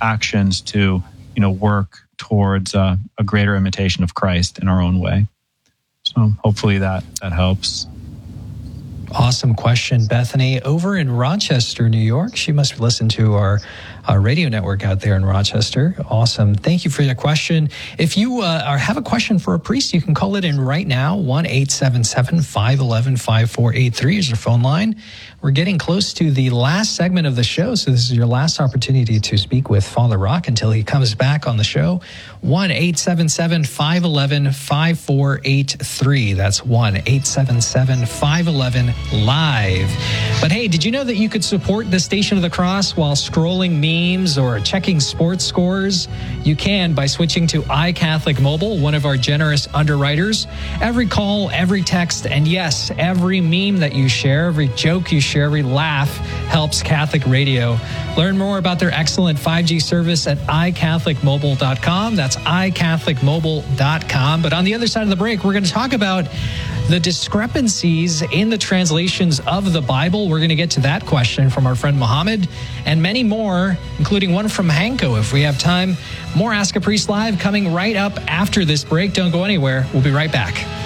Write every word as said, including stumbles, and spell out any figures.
actions to, you know, work towards uh, a greater imitation of Christ in our own way. So hopefully that, that helps. Awesome question, Bethany. Over in Rochester, New York, she must listen to our, our radio network out there in Rochester. Awesome. Thank you for your question. If you uh, are, have a question for a priest, you can call it in right now. one eight seven seven, five one one, five four eight three is your phone line. We're getting close to the last segment of the show, so this is your last opportunity to speak with Father Rock until he comes back on the show. one eight seven seven, five one one, five four eight three. That's one eight seven seven, five one one, live. But hey, did you know that you could support the Station of the Cross while scrolling memes or checking sports scores? You can by switching to iCatholic Mobile, one of our generous underwriters. Every call, every text, and yes, every meme that you share, every joke you share, every laugh helps Catholic Radio. Learn more about their excellent five G service at i catholic mobile dot com. That's i catholic mobile dot com. But on the other side of the break, we're going to talk about the discrepancies in the translations of the Bible. We're going to get to that question from our friend Mohammed and many more, including one from Hanko if we have time. More Ask a Priest Live coming right up after this break. Don't go anywhere. We'll be right back.